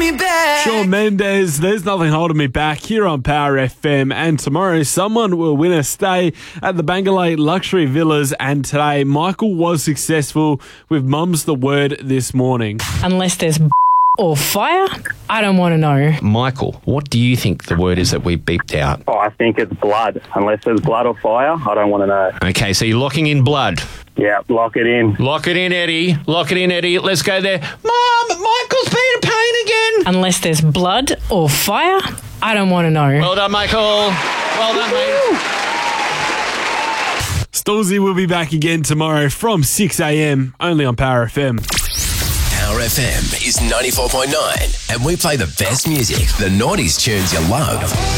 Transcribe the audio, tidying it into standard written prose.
me back. Shawn Mendes, There's Nothing Holding Me Back here on Power FM. And tomorrow, someone will win a stay at the Bangalore Luxury Villas. And today, Michael was successful with Mum's the Word this morning. Unless there's or fire, I don't want to know. Michael, what do you think the word is that we beeped out? Oh, I think it's blood. Unless there's blood or fire, I don't want to know. Okay, so you're locking in blood. Yeah, lock it in. Lock it in, Eddie. Lock it in, Eddie. Let's go there. Mum, Michael's been in pain again. Unless there's blood or fire, I don't want to know. Well done, Michael. Well done, mate. Stolzy will be back again tomorrow from 6 a.m. only on Power FM. Power FM is 94.9 and we play the best music, the 90s tunes you love.